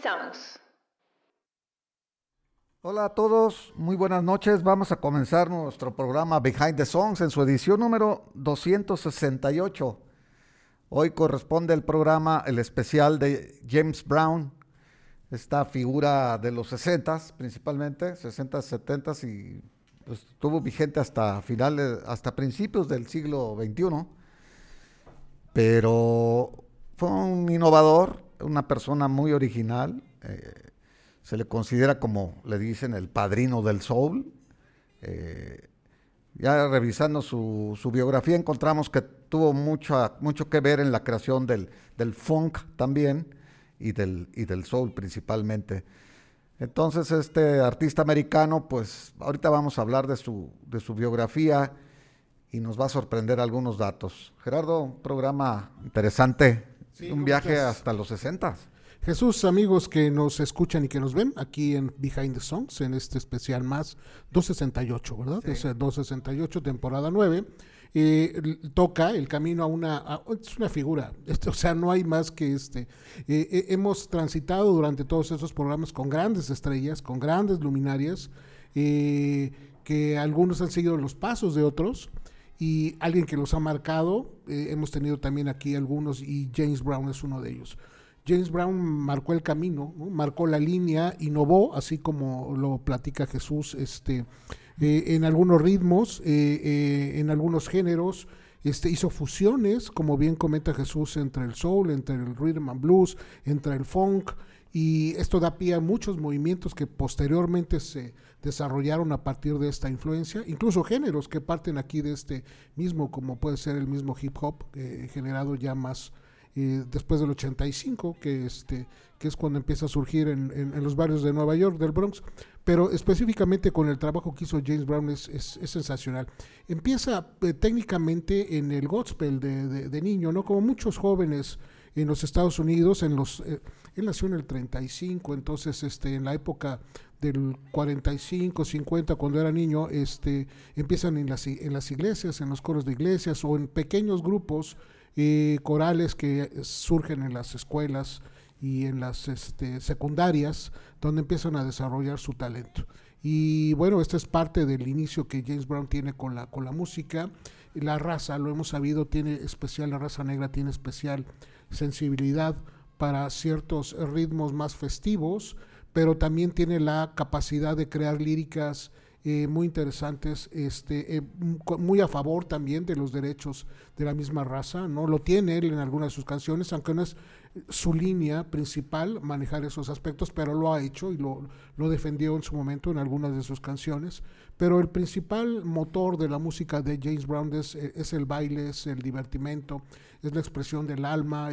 Songs. Hola a todos, muy buenas noches. Vamos a comenzar nuestro programa Behind the Songs en su edición número 268. Hoy corresponde el programa, el especial de James Brown, esta figura de los 60s principalmente, 60s, 70s y pues, estuvo vigente hasta finales, hasta principios del siglo XXI, pero fue un innovador, una persona muy original. Se le considera, como le dicen, el padrino del soul. Eh, ya revisando su biografía encontramos que tuvo mucho que ver en la creación del funk también y del soul principalmente. Entonces este artista americano, pues ahorita vamos a hablar de su biografía y nos va a sorprender algunos datos. Gerardo, un programa interesante, Sí, un ¿cómo viaje estás? hasta los 60. Jesús, amigos que nos escuchan y que nos ven aquí en Behind the Songs, en este especial más 268, ¿verdad? Sí. Es el 268, temporada 9. Toca el camino es una figura, o sea, no hay más que hemos transitado durante todos esos programas con grandes estrellas, con grandes luminarias, que algunos han seguido los pasos de otros y alguien que los ha marcado. Hemos tenido también aquí algunos y James Brown es uno de ellos. James Brown marcó el camino, ¿no? Marcó la línea, innovó, así como lo platica Jesús, en algunos ritmos, en algunos géneros, hizo fusiones, como bien comenta Jesús, entre el soul, entre el rhythm and blues, entre el funk, y esto da pie a muchos movimientos que posteriormente se desarrollaron a partir de esta influencia, incluso géneros que parten aquí de este mismo, como puede ser el mismo hip hop, generado ya más después del 85, que es cuando empieza a surgir en los barrios de Nueva York, del Bronx, pero específicamente con el trabajo que hizo James Brown es sensacional. Empieza técnicamente en el gospel de niño, ¿no? Como muchos jóvenes en los Estados Unidos, él nació en el 35, entonces en la época del 45, 50, cuando era niño, empiezan en las iglesias, en los coros de iglesias o en pequeños grupos corales que surgen en las escuelas y en las secundarias, donde empiezan a desarrollar su talento. Y bueno, esta es parte del inicio que James Brown tiene con la música. La raza, lo hemos sabido, la raza negra tiene especial sensibilidad para ciertos ritmos más festivos, pero también tiene la capacidad de crear líricas muy interesantes, muy a favor también de los derechos de la misma raza, ¿no? Lo tiene él en algunas de sus canciones, aunque no es su línea principal manejar esos aspectos, pero lo ha hecho y lo defendió en su momento en algunas de sus canciones. Pero el principal motor de la música de James Brown es el baile, es el divertimento, es la expresión del alma,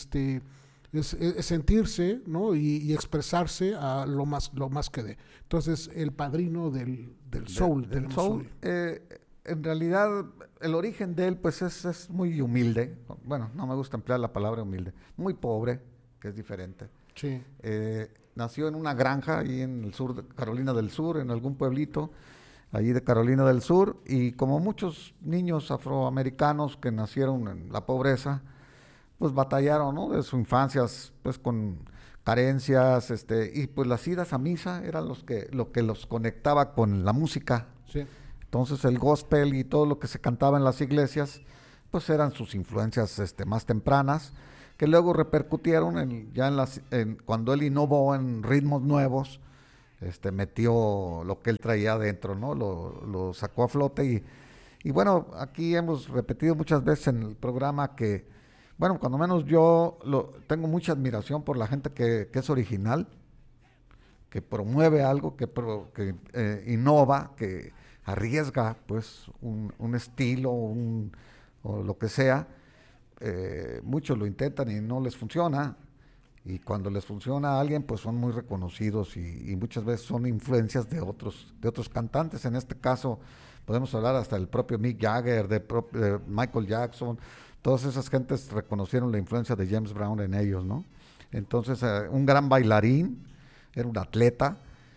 es sentirse, ¿no? y expresarse a lo más que dé. Entonces, el padrino del soul. Del soul, en realidad, el origen de él, pues es muy humilde. Bueno, no me gusta emplear la palabra humilde. Muy pobre, que es diferente. Sí. Nació en una granja ahí en el sur de Carolina del Sur, en algún pueblito allí de Carolina del Sur, y como muchos niños afroamericanos que nacieron en la pobreza, pues batallaron, ¿no? De su infancia, pues con carencias, y pues las idas a misa eran lo que los conectaba con la música. Sí. Entonces el gospel y todo lo que se cantaba en las iglesias, pues eran sus influencias más tempranas, que luego repercutieron cuando él innovó en ritmos nuevos, metió lo que él traía adentro, ¿no? Lo sacó a flote y bueno, aquí hemos repetido muchas veces en el programa que, bueno, cuando menos yo tengo mucha admiración por la gente que es original, que promueve algo, que innova, que arriesga pues un estilo o lo que sea. Muchos lo intentan y no les funciona, y cuando les funciona a alguien pues son muy reconocidos y muchas veces son influencias de otros cantantes. En este caso podemos hablar hasta del propio Mick Jagger, de Michael Jackson. Todas esas gentes reconocieron la influencia de James Brown en ellos, ¿no? Entonces, un gran bailarín, era un atleta,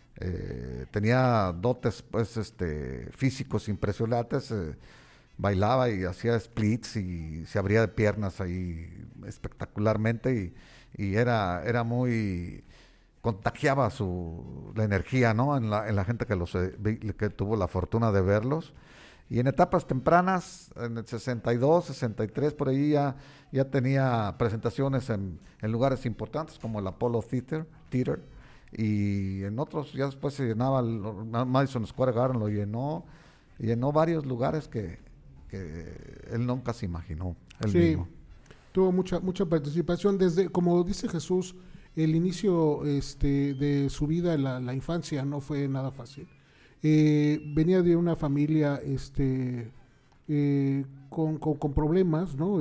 tenía dotes pues físicos impresionantes, bailaba y hacía splits y se abría de piernas ahí espectacularmente y era muy contagiaba la energía, ¿no? En la gente que tuvo la fortuna de verlos. Y en etapas tempranas, en el 62, 63, por ahí ya tenía presentaciones en lugares importantes como el Apollo Theater, y en otros ya después se llenaba el Madison Square Garden, llenó varios lugares que él nunca se imaginó, él mismo. Tuvo mucha participación desde, como dice Jesús, el inicio de su vida, la infancia no fue nada fácil. Venía de una familia con problemas, ¿no?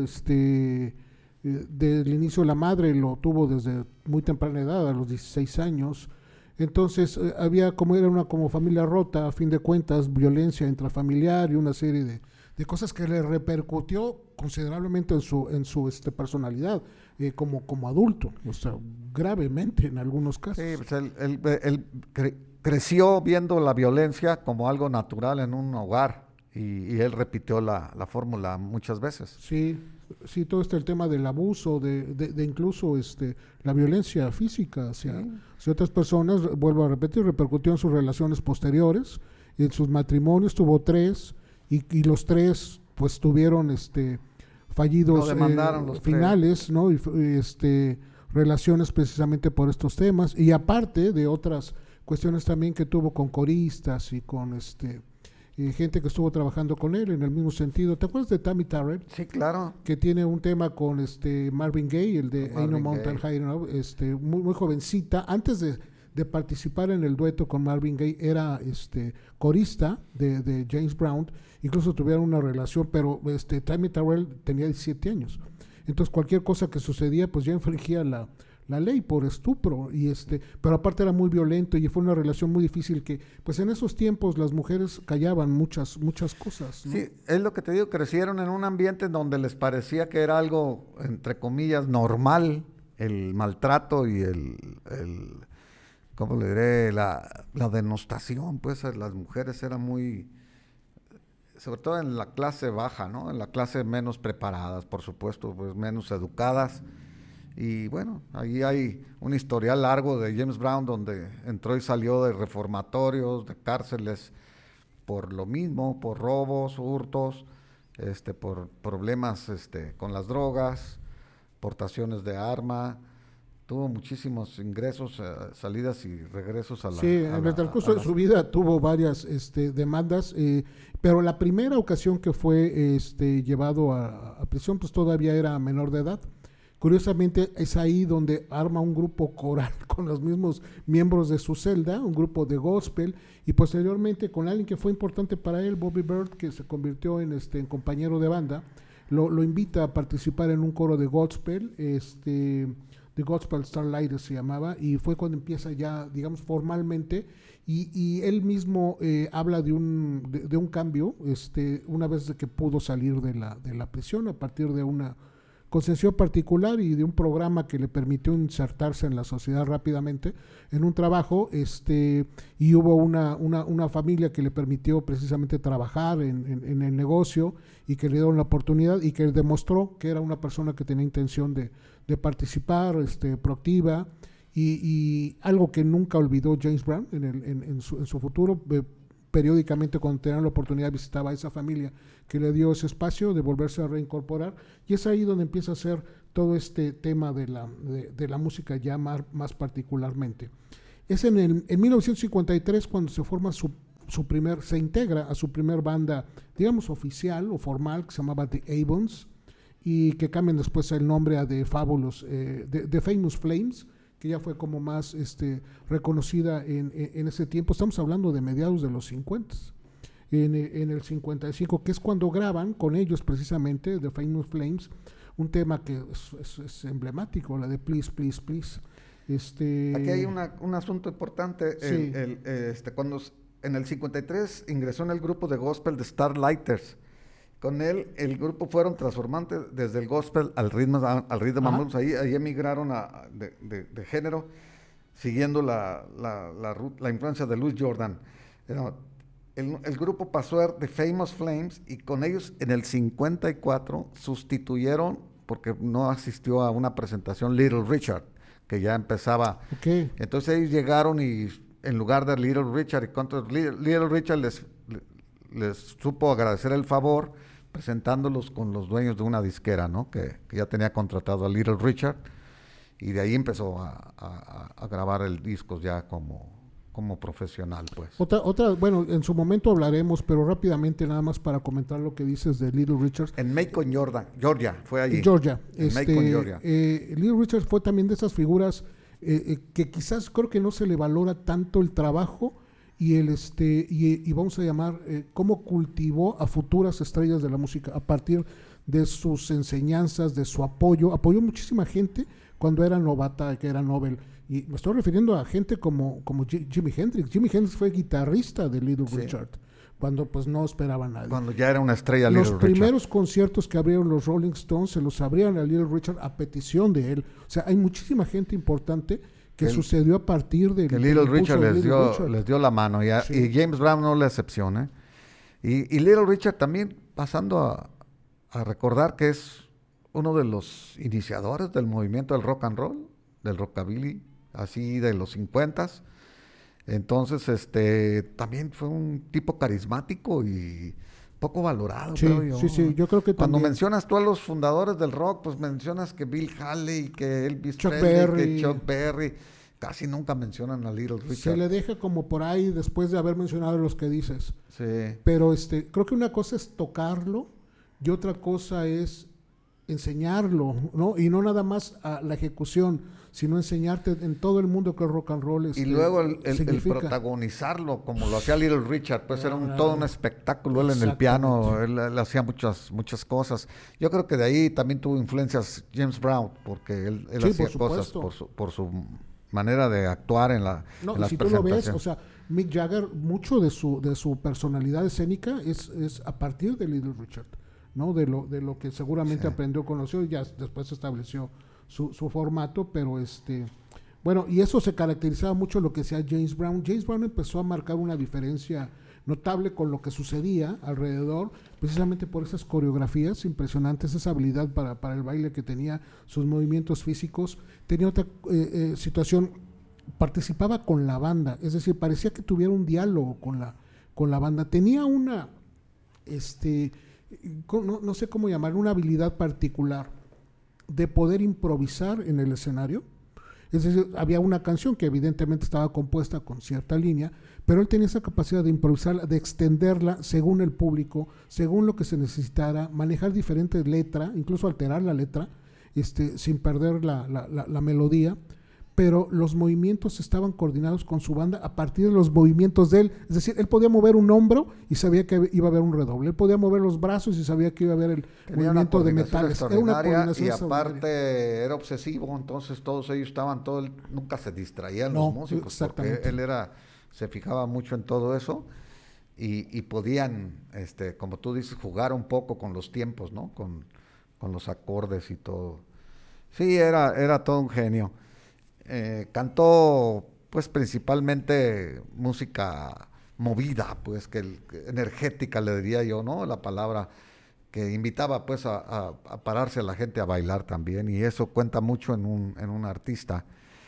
Del inicio la madre lo tuvo desde muy temprana edad, a los 16 años. Entonces había, como era como familia rota, a fin de cuentas, violencia intrafamiliar y una serie de cosas que le repercutió considerablemente en su personalidad como adulto, o sea, gravemente en algunos casos. Sí, pues él creció viendo la violencia como algo natural en un hogar y él repitió la fórmula muchas veces. Sí, todo el tema del abuso, de incluso la violencia física hacia otras personas, vuelvo a repetir, repercutió en sus relaciones posteriores, en sus matrimonios, tuvo 3 y los 3 pues tuvieron fallidos finales, ¿no? Y relaciones precisamente por estos temas, y aparte de otras cuestiones también que tuvo con coristas y con gente que estuvo trabajando con él en el mismo sentido. ¿Te acuerdas de Tammy Terrell? Sí, claro. Que tiene un tema con Marvin Gaye, el de Ain't No Mountain High, ¿no? Muy jovencita, antes de participar en el dueto con Marvin Gaye, era corista de James Brown, incluso tuvieron una relación, pero Tammy Terrell tenía 17 años. Entonces cualquier cosa que sucedía pues ya infringía la ley por estupro, pero aparte era muy violento y fue una relación muy difícil que, pues en esos tiempos las mujeres callaban muchas cosas, ¿no? Sí, es lo que te digo, crecieron en un ambiente en donde les parecía que era algo, entre comillas, normal, el maltrato y ¿cómo le diré? La denostación, pues las mujeres eran muy, sobre todo en la clase baja, ¿no? En la clase menos preparadas, por supuesto, pues menos educadas. Y bueno, ahí hay un historial largo de James Brown donde entró y salió de reformatorios, de cárceles, por lo mismo, por robos, hurtos, por problemas con las drogas, portaciones de arma. Tuvo muchísimos ingresos, salidas y regresos a la... Sí, en el transcurso de su vida tuvo varias demandas, pero la primera ocasión que fue llevado a prisión, pues todavía era menor de edad. Curiosamente es ahí donde arma un grupo coral con los mismos miembros de su celda, un grupo de gospel, y posteriormente con alguien que fue importante para él, Bobby Byrd, que se convirtió en compañero de banda, lo invita a participar en un coro de gospel, The Gospel Starlighters se llamaba, y fue cuando empieza ya, digamos, formalmente, y él mismo habla de un cambio, una vez de que pudo salir de la prisión a partir de una concesión particular y de un programa que le permitió insertarse en la sociedad rápidamente en un trabajo, y hubo una familia que le permitió precisamente trabajar en el negocio y que le dieron la oportunidad y que demostró que era una persona que tenía intención de participar, proactiva, y algo que nunca olvidó James Brown en su futuro. Periódicamente cuando tenían la oportunidad visitaba a esa familia que le dio ese espacio de volverse a reincorporar, y es ahí donde empieza a hacer todo este tema de la música ya más particularmente. Es en 1953 cuando se forma se integra a su primer banda, digamos oficial o formal, que se llamaba The Avons, y que cambian después el nombre a The Fabulous, The Famous Flames, que ya fue como más reconocida en ese tiempo. Estamos hablando de mediados de los 50, en el 55, que es cuando graban con ellos precisamente The Famous Flames, un tema que es emblemático, la de Please, Please, Please. Aquí hay un asunto importante. Sí. Cuando en el 53 ingresó en el grupo de gospel de Starlighters. Con él, el grupo fueron transformando desde el gospel al rhythm and blues. Ahí emigraron de género, siguiendo la influencia de Louis Jordan. El grupo pasó a The Famous Flames, y con ellos en el 54 sustituyeron, porque no asistió a una presentación, Little Richard, que ya empezaba. Ok. Entonces ellos llegaron y en lugar de Little Richard, Little Richard les supo agradecer el favor presentándolos con los dueños de una disquera, ¿no? Que ya tenía contratado a Little Richard, y de ahí empezó a grabar el disco ya como profesional, pues. Bueno, en su momento hablaremos, pero rápidamente nada más para comentar lo que dices de Little Richard. En Macon, Georgia, fue allí. Georgia. En Macon, Georgia. Little Richard fue también de esas figuras que quizás creo que no se le valora tanto el trabajo y vamos a llamar cómo cultivó a futuras estrellas de la música a partir de sus enseñanzas, de su apoyó muchísima gente cuando era novata, que era Nobel, y me estoy refiriendo a gente como Jimi Hendrix. Jimi Hendrix fue guitarrista de Little Richard cuando pues no esperaba nadie. Cuando ya era una estrella Los Little primeros Richard. conciertos que abrieron los Rolling Stones se los abrían a Little Richard a petición de él. O sea, hay muchísima gente importante que sucedió a partir de que Little Richard les dio la mano, y James Brown no la excepción, ¿eh? Y Little Richard también, pasando a recordar que es uno de los iniciadores del movimiento del rock and roll, del rockabilly, así de los 50s. Entonces, también fue un tipo carismático y poco valorado, creo yo. Sí, yo creo que cuando también. mencionas tú a los fundadores del rock, pues mencionas que Bill Haley, que Elvis Chuck Presley, Berry. que Chuck Berry, casi nunca mencionan a Little Richard. Se le deja como por ahí después de haber mencionado los que dices. Sí. Pero creo que una cosa es tocarlo y otra cosa es enseñarlo, ¿no? Y no nada más a la ejecución, sino enseñarte en todo el mundo que el rock and roll y luego el protagonizarlo, como lo hacía Little Richard, pues era todo un espectáculo. Él en el piano, él hacía muchas cosas. Yo creo que de ahí también tuvo influencias James Brown, porque él hacía cosas por su manera de actuar en las si tú lo ves, o sea, Mick Jagger, mucho de su personalidad escénica es a partir de Little Richard, ¿no? De lo que seguramente aprendió, conoció, y ya después estableció su formato, pero bueno, y eso se caracterizaba mucho lo que hacía James Brown. James Brown empezó a marcar una diferencia notable con lo que sucedía alrededor, precisamente por esas coreografías impresionantes, esa habilidad para el baile que tenía, sus movimientos físicos. Tenía otra situación, participaba con la banda, es decir, parecía que tuviera un diálogo con la banda. Tenía una, no sé cómo llamar, una habilidad particular de poder improvisar en el escenario. Es decir, había una canción que evidentemente estaba compuesta con cierta línea, pero él tenía esa capacidad de improvisarla, de extenderla según el público, según lo que se necesitara, manejar diferentes letras, incluso alterar la letra, sin perder la melodía, pero los movimientos estaban coordinados con su banda a partir de los movimientos de él. Es decir, él podía mover un hombro y sabía que iba a haber un redoble. Él podía mover los brazos y sabía que iba a haber el movimiento de metales. Era una coordinación y aparte era obsesivo, entonces todos ellos nunca se distraían los músicos, porque él se fijaba mucho en todo eso y podían, como tú dices, jugar un poco con los tiempos, ¿no? Con los acordes y todo. Sí, era todo un genio. Cantó pues principalmente música movida, pues que energética le diría yo, ¿no? La palabra que invitaba pues a pararse a la gente a bailar también, y eso cuenta mucho en un artista.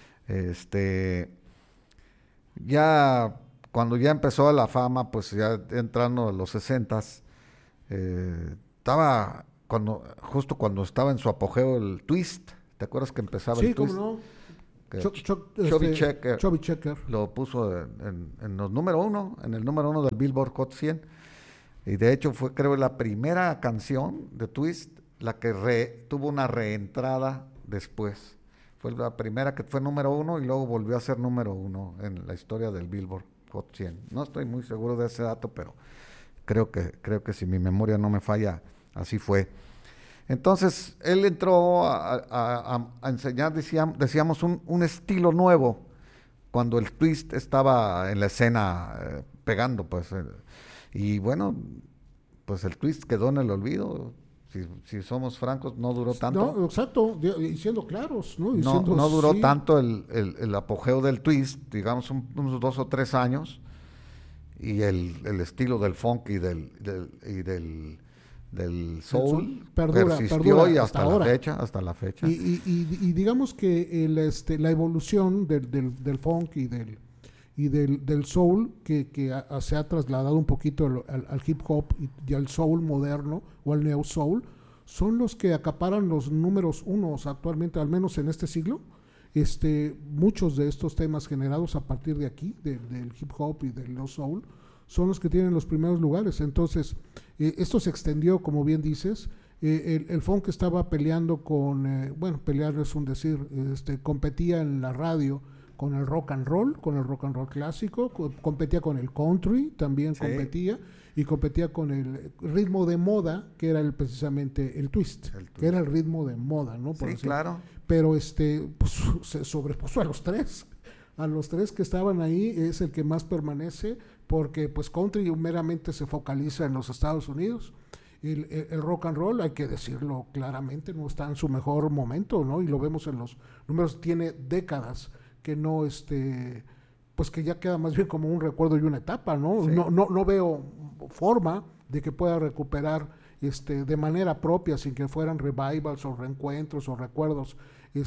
Ya cuando ya empezó la fama, pues ya entrando a los 60s, estaba justo cuando estaba en su apogeo el twist. ¿Te acuerdas que empezaba el twist? Sí, cómo no. Chubby Checker lo puso en el número uno del Billboard Hot 100, y de hecho fue, creo, la primera canción de Twist la que tuvo una reentrada después. Fue la primera que fue número uno y luego volvió a ser número uno en la historia del Billboard Hot 100. No estoy muy seguro de ese dato, pero creo que si mi memoria no me falla, así fue. Entonces, él entró a enseñar, decíamos, un estilo nuevo, cuando el twist estaba en la escena pegando, pues. Y bueno, pues el twist quedó en el olvido. Si somos francos, no duró tanto. No, exacto, y siendo claros, ¿no? No duró tanto el apogeo del twist, digamos unos 2 o 3 años, y el estilo del funk y del del soul persistió perdura y hasta hasta ahora. la fecha. Y digamos que la evolución del funk y del soul se ha trasladado un poquito al hip hop y al soul moderno o al neo soul, son los que acaparan los números unos actualmente, al menos en este siglo. Muchos de estos temas generados a partir de aquí, del hip hop y del neo soul, son los que tienen los primeros lugares. Entonces, esto se extendió, como bien dices. El funk estaba peleando pelear es un decir, competía en la radio con el rock and roll clásico, competía con el country, también Sí. competía, y competía con el ritmo de moda, que era precisamente el twist, que era el ritmo de moda, ¿no? Por Sí, decir. claro. Pero pues, se sobrepuso a los tres que estaban ahí, es el que más permanece, porque pues country meramente se focaliza en los Estados Unidos. El rock and roll, hay que decirlo claramente, no está en su mejor momento, ¿no? Y lo vemos en los números, tiene décadas que no, pues que ya queda más bien como un recuerdo y una etapa, ¿no? Sí. No veo forma de que pueda recuperar de manera propia, sin que fueran revivals o reencuentros o recuerdos,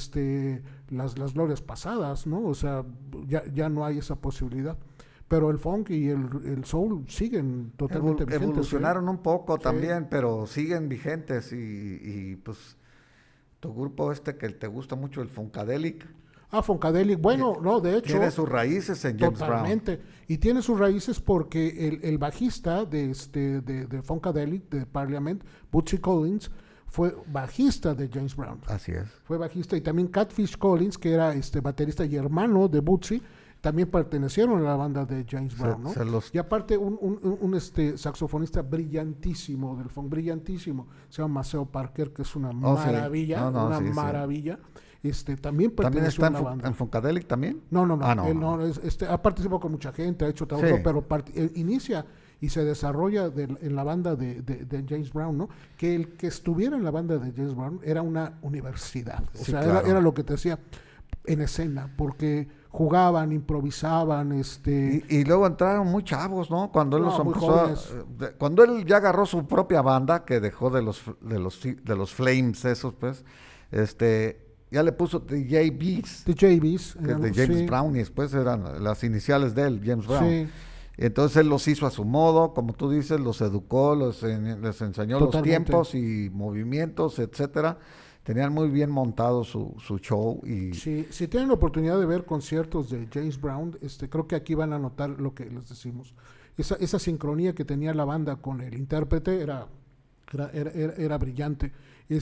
las glorias pasadas, ¿no? O sea, ya no hay esa posibilidad. Pero el funk y el soul siguen totalmente vigentes. Evolucionaron un poco Sí. también, pero siguen vigentes y pues tu grupo que te gusta mucho, el Funkadelic, Funkadelic, bueno, no, de hecho... tiene sus raíces en James totalmente. Brown. Y tiene sus raíces porque el bajista de Funkadelic, de Parliament, Bootsy Collins, fue bajista de James Brown. Así es. Fue bajista, y también Catfish Collins, que era baterista y hermano de Bootsy, también pertenecieron a la banda de James Brown, ¿no? Y aparte un saxofonista brillantísimo del funk, brillantísimo, se llama Maceo Parker, que es una maravilla, maravilla. También perteneció a la banda. ¿En Funkadelic también? No. Él no. Ha participado con mucha gente, ha hecho trabajo, Sí. pero inicia y se desarrolla en la banda de James Brown, ¿no? Que el que estuviera en la banda de James Brown era una universidad. O Sí, sea, claro. era lo que te decía en escena, porque jugaban, improvisaban, Y luego entraron muy chavos, ¿no? Cuando él los muy empezó jóvenes. cuando él ya agarró su propia banda, que dejó de los Flames esos, pues, ya le puso The JBs, de JBs, que es de James sí, Brown, y después eran las iniciales de él, James Brown. sí, Entonces él los hizo a su modo, como tú dices, los educó, les enseñó los Totalmente. tiempos y movimientos, etcétera. Tenían muy bien montado su show y sí. Si tienen la oportunidad de ver conciertos de James Brown, creo que aquí van a notar lo que les decimos. Esa sincronía que tenía la banda con el intérprete era brillante.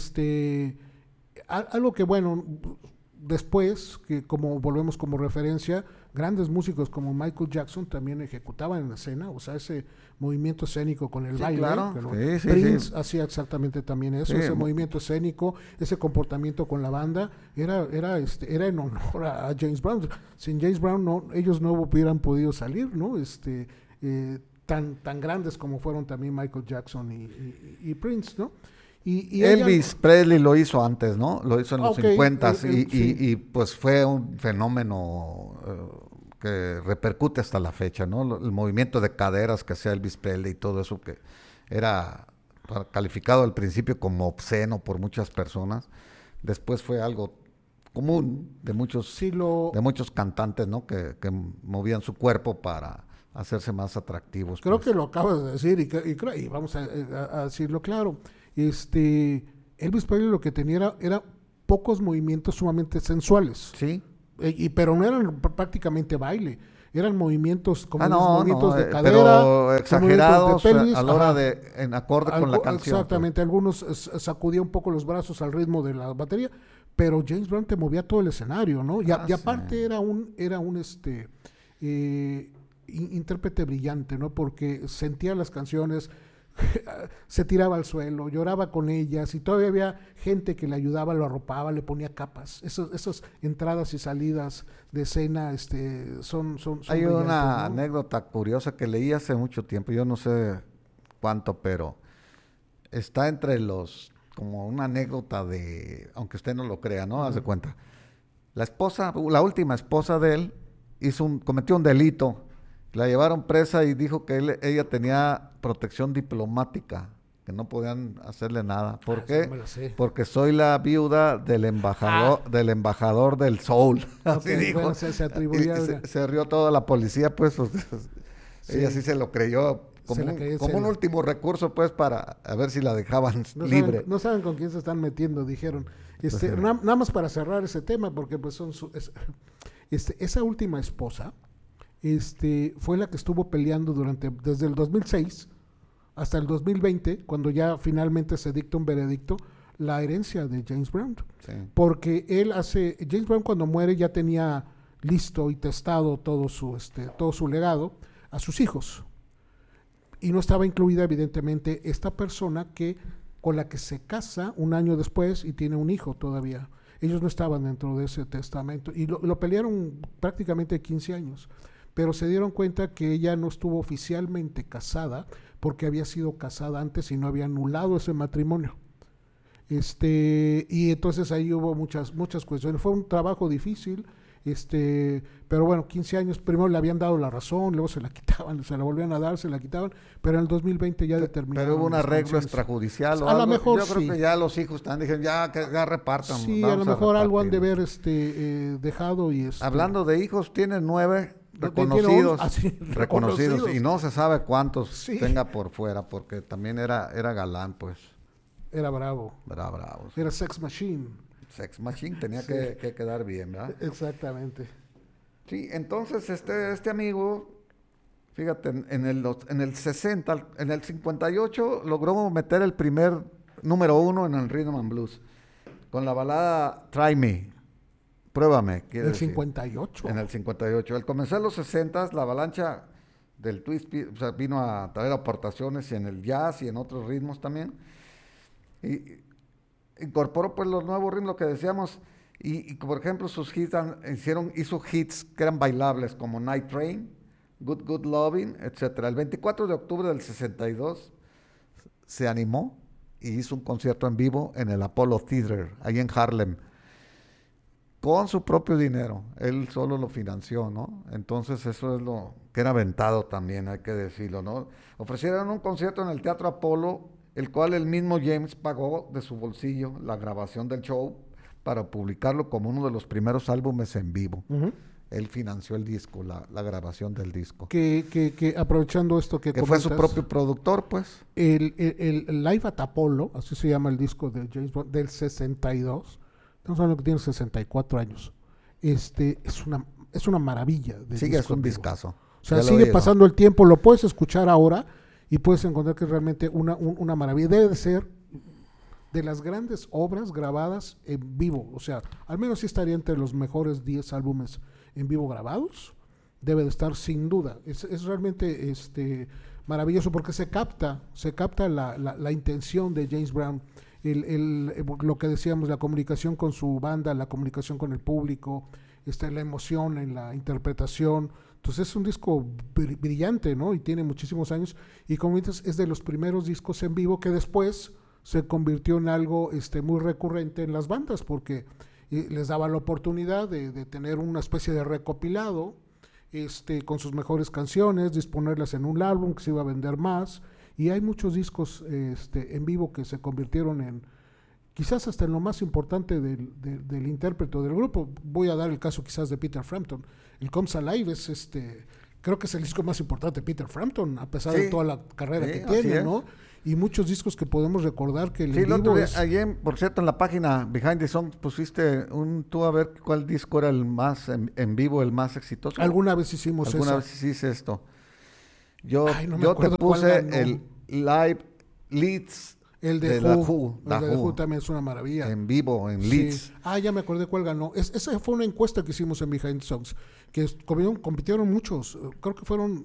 Algo que, bueno, después, que como volvemos como referencia, grandes músicos como Michael Jackson también ejecutaban en escena, o sea, ese movimiento escénico con el Sí, baile. claro. Sí, Prince sí. hacía exactamente también eso, Sí, ese movimiento escénico, ese comportamiento con la banda, era en honor a James Brown. Sin James Brown ellos no hubieran podido salir, ¿no? Tan grandes como fueron también Michael Jackson y Prince, ¿no? Y Elvis Presley lo hizo antes, ¿no? Lo hizo en los 50s sí. y pues fue un fenómeno que repercute hasta la fecha, ¿no? El movimiento de caderas que hacía Elvis Presley y todo eso que era calificado al principio como obsceno por muchas personas, después fue algo común de muchos cantantes, ¿no? Que movían su cuerpo para hacerse más atractivos. Creo pues. que lo acabas de decir y vamos a decirlo claro. Elvis Presley lo que tenía era pocos movimientos sumamente sensuales. Sí. Pero no eran prácticamente baile. Eran movimientos como movimientos de cadera, pero exagerados de pelvis, a la hora en acorde con la canción. Exactamente, algunos sacudían un poco los brazos al ritmo de la batería, pero James Brown te movía todo el escenario, ¿no? Y aparte sí. era un intérprete brillante, ¿no? Porque sentía las canciones, se tiraba al suelo, lloraba con ellas, y todavía había gente que le ayudaba, lo arropaba, le ponía capas. Esas entradas y salidas de escena son Hay una ¿no? anécdota curiosa que leí hace mucho tiempo, yo no sé cuánto, pero está entre como una anécdota aunque usted no lo crea, ¿no? Haz de cuenta. La última esposa de él cometió un delito. La llevaron presa y dijo que ella tenía protección diplomática que no podían hacerle nada. ¿Por Ah, qué? sí, me lo sé. Porque soy la viuda del embajador del soul. Así Ok, dijo. bueno, se atribuía Y una- se rió toda la policía, pues. Sí. Ella sí se lo creyó Se la creyó en como un serio. último recurso, pues, para a ver si la dejaban libre. No saben con quién se están metiendo, dijeron. Ajá. Nada más para cerrar ese tema, porque pues esa última esposa fue la que estuvo peleando desde el 2006 hasta el 2020, cuando ya finalmente se dicta un veredicto, la herencia de James Brown. Sí. Porque James Brown cuando muere ya tenía listo y testado todo su legado a sus hijos. Y no estaba incluida evidentemente esta persona con la que se casa un año después y tiene un hijo todavía. Ellos no estaban dentro de ese testamento y lo pelearon prácticamente 15 años. Pero se dieron cuenta que ella no estuvo oficialmente casada porque había sido casada antes y no había anulado ese matrimonio. Y entonces ahí hubo muchas cuestiones. Fue un trabajo difícil, pero bueno, 15 años, primero le habían dado la razón, luego se la quitaban, se la volvían a dar, se la quitaban, pero en el 2020 ya determinaron. Pero hubo un las arreglo condiciones. extrajudicial o A algo. lo mejor Yo sí. creo que ya los hijos también dijeron, ya repartan. Sí, a vamos lo mejor algo han de repartir. ver dejado y Hablando de hijos, tiene 9 Tiene reconocidos, 11, reconocidos, y no se sabe cuántos Sí. tenga por fuera, porque también era galán, pues. Era bravo, Era bravo. Sí. era sex machine. Sex Machine tenía Sí. que quedar bien, ¿verdad? Exactamente. Sí, entonces este amigo, fíjate, en el 60, en el 58 logró meter el primer número 1 en el Rhythm and Blues con la balada Try Me, Pruébame. quiere El decir. 58. En el 58. Al comenzar los 60, la avalancha del twist vino a traer aportaciones y en el jazz y en otros ritmos también. Y incorporó pues los nuevos ritmos, lo que decíamos, y por ejemplo sus hits hizo hits que eran bailables como Night Train, Good Good Loving, etcétera. El 24 de octubre del 62 se animó y hizo un concierto en vivo en el Apollo Theater, ahí en Harlem, con su propio dinero. Él solo lo financió, ¿no? Entonces eso es lo que era aventado también, hay que decirlo, ¿no? Ofrecieron un concierto en el Teatro Apolo, el cual el mismo James pagó de su bolsillo la grabación del show para publicarlo como uno de los primeros álbumes en vivo. Ujú. Él financió el disco, la grabación del disco. Que aprovechando esto que Fue su comentas, propio productor, pues. el Live at Apollo, así se llama el disco de James Brown, del 62, estamos hablando que tiene 64 años, es una maravilla. De Sigue, es disco un en vivo. discazo. O sea, Ya lo sigue oí, ¿no? pasando el tiempo, lo puedes escuchar ahora y puedes encontrar que es realmente una maravilla. Debe de ser de las grandes obras grabadas en vivo. O sea, al menos sí estaría entre los mejores 10 álbumes en vivo grabados. Debe de estar sin duda. Es realmente maravilloso porque se capta la intención de James Brown. Lo que decíamos, la comunicación con su banda, la comunicación con el público, la emoción en la interpretación. Entonces es un disco brillante, ¿no? Y tiene muchísimos años. Y como dices, es de los primeros discos en vivo que después se convirtió en algo muy recurrente en las bandas, porque les daba la oportunidad de tener una especie de recopilado con sus mejores canciones, disponerlas en un álbum que se iba a vender más. Y hay muchos discos en vivo que se convirtieron en, quizás hasta en lo más importante del intérprete del grupo. Voy a dar el caso quizás de Peter Frampton. El Comes Alive es creo que es el disco más importante de Peter Frampton, a pesar de toda la carrera que tiene, ¿no? Y muchos discos que podemos recordar que el Sí, en vivo es... ayer, por cierto, en la página Behind the Song pusiste tú a ver cuál disco era el más en vivo, el más exitoso. Alguna vez hicimos eso. Alguna vez hice esto. Yo No me te acuerdo cuál puse ganó. el Live Leeds El de The Who. The El de Who, Who también es una maravilla. en vivo, en Sí. Leeds. Ya me acordé cuál ganó. Esa fue una encuesta que hicimos en Behind the Songs, que compitieron muchos. Creo que fueron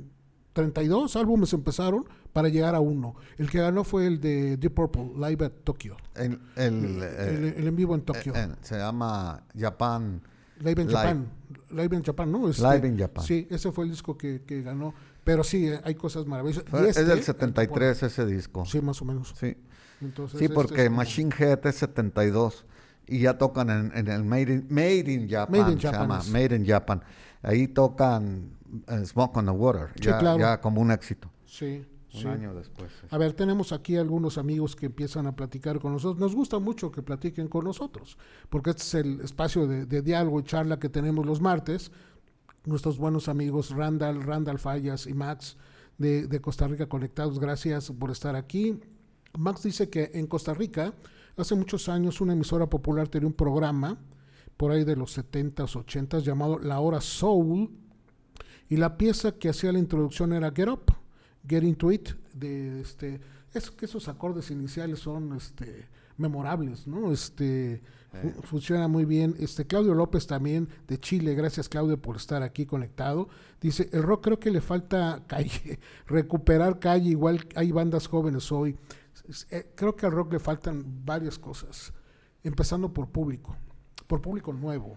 32 álbumes empezaron para llegar a uno. El que ganó fue el de Deep Purple, Live at Tokyo. El En vivo en Tokio. se llama Japan. Live in Japan. Live in Japan, ¿no? Live in Japan. Sí, ese fue el disco que ganó. Pero sí, hay cosas maravillosas. Y Es del 73 ese disco. Sí, más o menos. Sí. Entonces, Sí, porque es como- Machine Head es 72 y ya tocan en el Made in Japan, Made in se Japan llama es. Made in Japan. Ahí tocan Smoke on the Water, Sí, claro. ya como un éxito. Sí, un año después. A ver, tenemos aquí algunos amigos que empiezan a platicar con nosotros. Nos gusta mucho que platiquen con nosotros, porque este es el espacio de diálogo y charla que tenemos los martes. Nuestros buenos amigos Randall Fallas y Max de Costa Rica conectados, gracias por estar aquí. Max dice que en Costa Rica, hace muchos años, una emisora popular tenía un programa, por ahí de los 70s, 80s, llamado La Hora Soul, y la pieza que hacía la introducción era Get Up, Get Into It, es que esos acordes iniciales son memorables, ¿no? Funciona muy bien. Claudio López también de Chile, gracias Claudio por estar aquí conectado. Dice, el rock creo que le falta calle, recuperar calle, igual hay bandas jóvenes hoy. Creo que al rock le faltan varias cosas, empezando por público nuevo.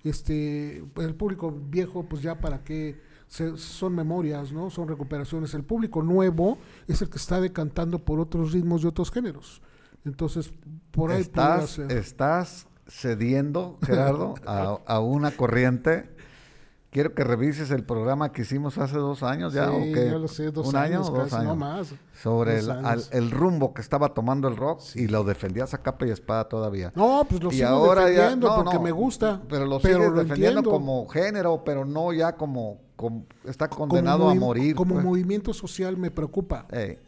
El público viejo, pues ya para qué, son memorias, ¿no? Son recuperaciones. El público nuevo es el que está decantando por otros ritmos y otros géneros. Entonces, por ahí estás cediendo, Gerardo, a una corriente. Quiero que revises el programa que hicimos hace 2 años ya, sí, ¿o qué? Ya lo sé, 2 ¿Un años, año o 2 años? No más. Sobre el rumbo que estaba tomando el rock, sí, y lo defendías a capa y espada todavía. No, pues lo sigo ahora defendiendo ya, porque me gusta. Pero lo sigues defendiendo entiendo. como género, pero no ya como está condenado a morir. Como pues. movimiento social me preocupa.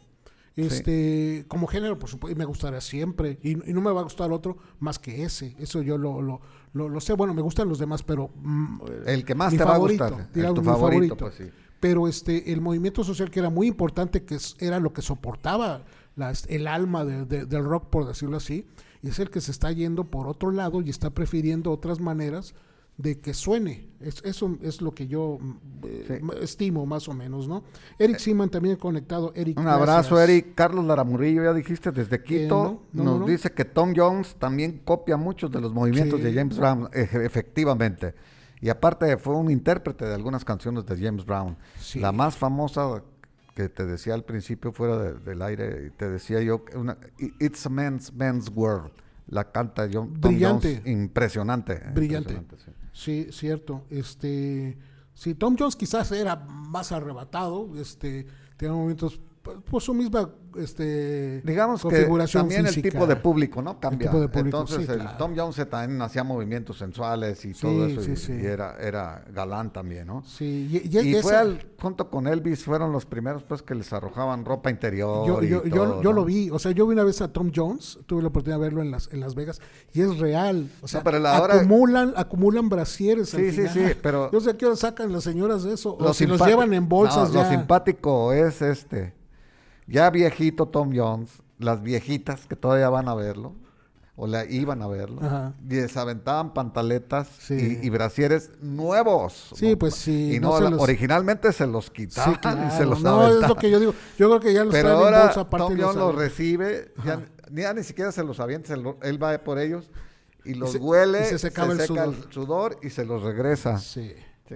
Sí. Como género, por supuesto, me gustaría siempre, y no me va a gustar otro más que ese. Eso yo lo sé. Bueno, me gustan los demás, pero el que más te va a gustar, tu favorito, pues sí. Pero el movimiento social, que era muy importante, que era lo que soportaba el alma del rock, por decirlo así, y es el que se está yendo por otro lado y está prefiriendo otras maneras de que suene. Eso es lo que yo estimo, más o menos, ¿no? Eric Seaman también conectado. Eric, un abrazo, Eric. Carlos Laramurillo, ya dijiste, desde Quito, nos dice que Tom Jones también copia muchos de los movimientos de James Brown, efectivamente. Y aparte fue un intérprete de algunas canciones de James Brown. Sí. La más famosa que te decía al principio, fuera del aire, te decía yo, It's a Man's World. La canta Tom Jones, impresionante. Brillante. Sí, cierto. Sí, Tom Jones quizás era más arrebatado, tenía momentos por su misma digamos configuración que también física. El tipo de público, ¿no? Cambia. El tipo de público, entonces sí, claro. Tom Jones también hacía movimientos sensuales y todo eso, y era galán también, ¿no? Sí, y fue junto con Elvis, fueron los primeros pues que les arrojaban ropa interior. Yo lo vi, o sea, yo vi una vez a Tom Jones, tuve la oportunidad de verlo en Las Vegas, y es real, o sea, pero acumulan brasieres. Sí, pero yo sé que ahora sacan las señoras de eso, o si los llevan en bolsas. Lo simpático es ya viejito Tom Jones, las viejitas que todavía van a verlo, o iban a verlo, ajá, y les aventaban pantaletas y brasieres nuevos. Sí, pues sí. Y originalmente se los quitaban, sí, claro, y se los aventaban. No, es lo que yo digo. Yo creo que ya los traen en bolsa aparte. Tom Jones los recibe, ya ni siquiera se los avienta, él va por ellos y los huele, se seca el sudor y se los regresa. Sí. Sí,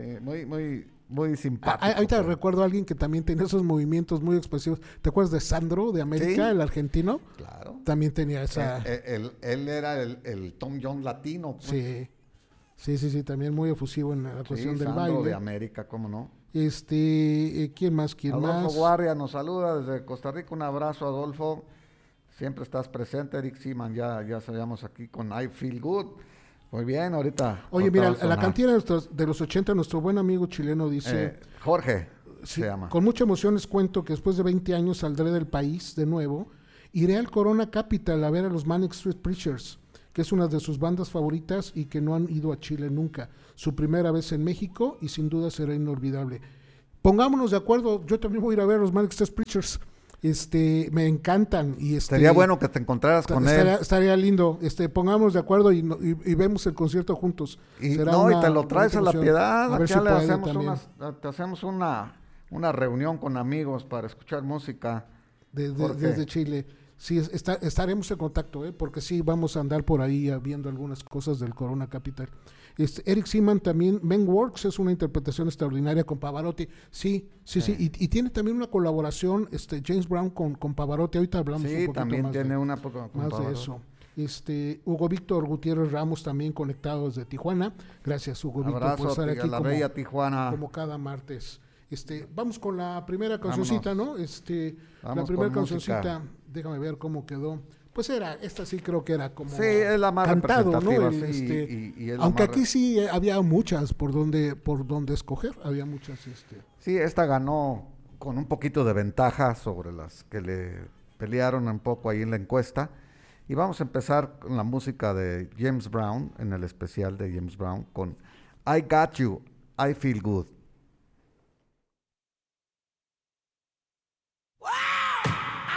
muy simpático. Ahorita recuerdo a alguien que también tenía esos movimientos muy expresivos. ¿Te acuerdas de Sandro de América, el argentino? Claro. También tenía esa. Él era el Tom Jones latino. Pues. Sí, también muy efusivo en la cuestión del Sandro baile. de América, ¿cómo no? ¿Quién más? Adolfo Guardia nos saluda desde Costa Rica. Un abrazo, Adolfo. Siempre estás presente. Eric Seaman, ya sabíamos aquí con I Feel Good. Muy bien, ahorita. Oye, mira, la cantina de los 80, nuestro buen amigo chileno dice... Jorge se llama. Con mucha emoción les cuento que después de 20 años saldré del país de nuevo. Iré al Corona Capital a ver a los Manic Street Preachers, que es una de sus bandas favoritas y que no han ido a Chile nunca. Su primera vez en México y sin duda será inolvidable. Pongámonos de acuerdo, yo también voy a ir a ver a los Manic Street Preachers. Me encantan y sería bueno que te encontraras con él. Estaría lindo. Pongámonos de acuerdo y vemos el concierto juntos. Y te lo traes a La Piedad. A ver si te hacemos una reunión con amigos para escuchar música desde Chile. Sí, estaremos en contacto, porque sí vamos a andar por ahí viendo algunas cosas del Corona Capital. Eric Seaman también, Men Works es una interpretación extraordinaria con Pavarotti. Sí. Y tiene también una colaboración James Brown con Pavarotti. Ahorita hablamos un poquito también más tiene una con más Pavarotti. De eso. Hugo Víctor Gutiérrez Ramos también conectado desde Tijuana. Gracias, Hugo Víctor, por estar aquí bella Tijuana. Como cada martes. Vamos con la primera cancioncita, ¿no? La primera cancioncita, déjame ver cómo quedó. Pues esta sí creo que era como sí, es la más cantado, ¿no? Y es aunque aquí sí había muchas por donde escoger, había muchas. Sí, esta ganó con un poquito de ventaja sobre las que le pelearon un poco ahí en la encuesta. Y vamos a empezar con la música de James Brown, en el especial de James Brown, con I Got You, I Feel Good.